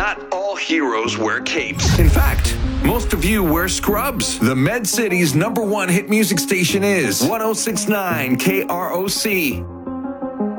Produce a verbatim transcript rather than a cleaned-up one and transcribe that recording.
not all heroes wear capes. In fact, most of you wear scrubs. The Med City's number one hit music station is one oh six point nine K R O C.